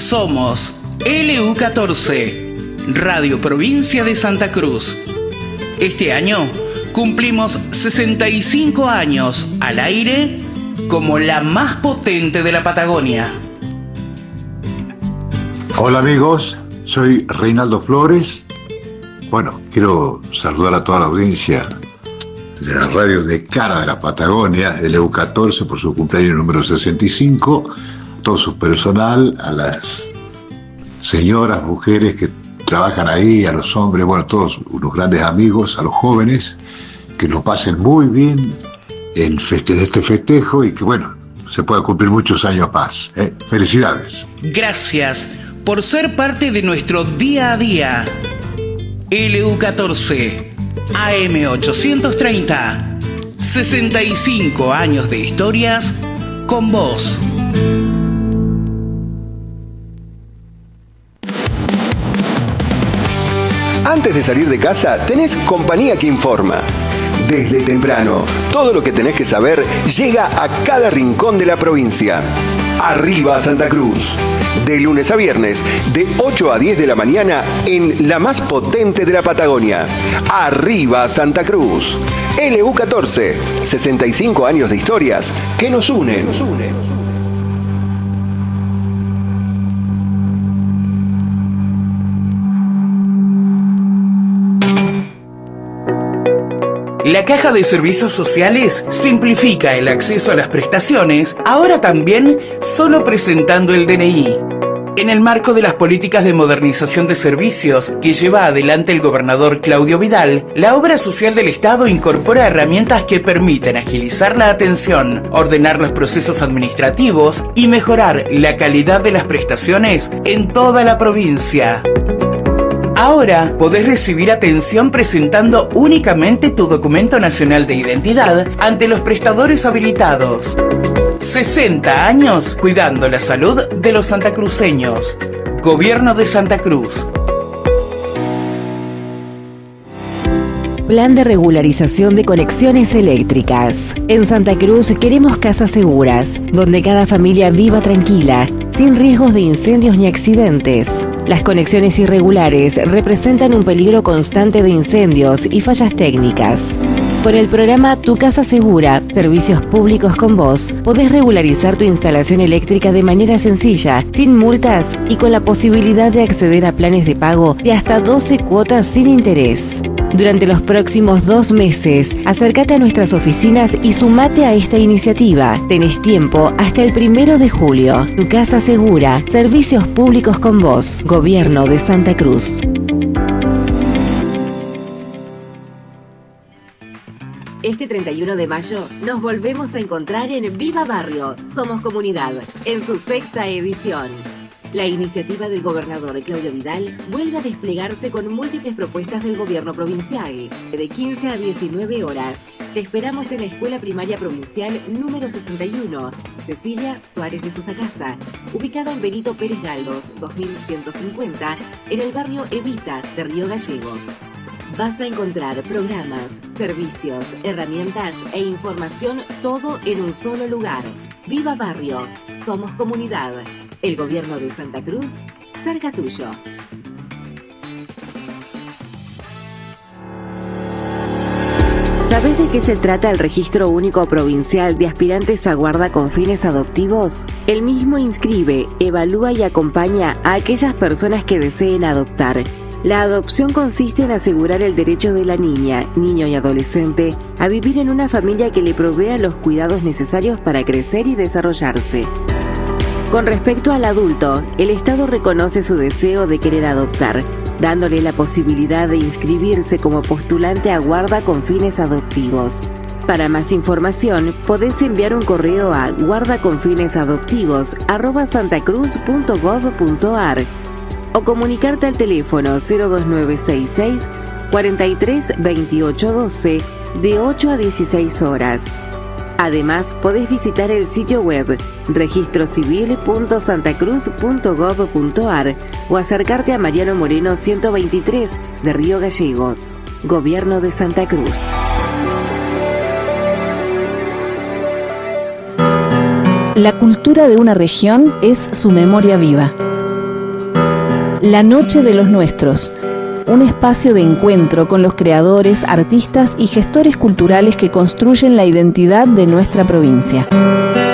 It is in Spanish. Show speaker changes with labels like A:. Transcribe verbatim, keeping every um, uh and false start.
A: Somos L U catorce, Radio Provincia de Santa Cruz. Este año cumplimos sesenta y cinco años al aire como la más potente de la Patagonia.
B: Hola amigos, soy Reinaldo Flores. Bueno, quiero saludar a toda la audiencia de la radio de Cara de la Patagonia, L U catorce, por su cumpleaños número sesenta y cinco, a todo su personal, a las señoras, mujeres que trabajan ahí, a los hombres, bueno, todos unos grandes amigos, a los jóvenes, que lo pasen muy bien en feste- este festejo y que, bueno, se pueda cumplir muchos años más. ¿eh? Felicidades.
A: Gracias por ser parte de nuestro día a día. L U catorce, A M ochocientos treinta, sesenta y cinco años de historias con vos.
C: Antes de salir de casa, tenés compañía que informa. Desde temprano, todo lo que tenés que saber llega a cada rincón de la provincia. Arriba Santa Cruz. De lunes a viernes, de ocho a diez de la mañana, en la más potente de la Patagonia. Arriba Santa Cruz. L U catorce, sesenta y cinco años de historias que nos unen. Nos unen.
A: La Caja de Servicios Sociales simplifica el acceso a las prestaciones, ahora también solo presentando el D N I. En el marco de las políticas de modernización de servicios que lleva adelante el gobernador Claudio Vidal, la obra social del Estado incorpora herramientas que permiten agilizar la atención, ordenar los procesos administrativos y mejorar la calidad de las prestaciones en toda la provincia. Ahora podés recibir atención presentando únicamente tu documento nacional de identidad ante los prestadores habilitados. sesenta años cuidando la salud de los santacruceños. Gobierno de Santa Cruz.
D: Plan de regularización de conexiones eléctricas. En Santa Cruz queremos casas seguras, donde cada familia viva tranquila, sin riesgos de incendios ni accidentes. Las conexiones irregulares representan un peligro constante de incendios y fallas técnicas. Con el programa Tu Casa Segura, Servicios Públicos con Vos, podés regularizar tu instalación eléctrica de manera sencilla, sin multas y con la posibilidad de acceder a planes de pago de hasta doce cuotas sin interés. Durante los próximos dos meses, acércate a nuestras oficinas y sumate a esta iniciativa. Tenés tiempo hasta el primero de julio. Tu Casa Segura, Servicios Públicos con Vos, Gobierno de Santa Cruz.
E: Este treinta y uno de mayo nos volvemos a encontrar en Viva Barrio, Somos Comunidad, en su sexta edición. La iniciativa del gobernador Claudio Vidal vuelve a desplegarse con múltiples propuestas del gobierno provincial. De quince a diecinueve horas, te esperamos en la Escuela Primaria Provincial número sesenta y uno, Cecilia Suárez de Susacasa, ubicada en Benito Pérez Galdós, dos mil ciento cincuenta, en el barrio Evita de Río Gallegos. Vas a encontrar programas, servicios, herramientas e información, todo en un solo lugar. Viva Barrio, Somos Comunidad. El Gobierno de Santa Cruz, cerca tuyo.
D: ¿Sabés de qué se trata el Registro Único Provincial de Aspirantes a Guarda con Fines Adoptivos? El mismo inscribe, evalúa y acompaña a aquellas personas que deseen adoptar. La adopción consiste en asegurar el derecho de la niña, niño y adolescente a vivir en una familia que le provea los cuidados necesarios para crecer y desarrollarse. Con respecto al adulto, el Estado reconoce su deseo de querer adoptar, dándole la posibilidad de inscribirse como postulante a guarda con fines adoptivos. Para más información, podés enviar un correo a guardaconfinesadoptivos arroba santacruz punto gov punto ar o comunicarte al teléfono cero dos nueve seis seis, cuarenta y tres, veintiocho doce de ocho a dieciséis horas. Además, podés visitar el sitio web registro civil punto santacruz punto gov punto ar o acercarte a Mariano Moreno ciento veintitrés de Río Gallegos. Gobierno de Santa Cruz.
F: La cultura de una región es su memoria viva. La Noche de los Nuestros, un espacio de encuentro con los creadores, artistas y gestores culturales que construyen la identidad de nuestra provincia.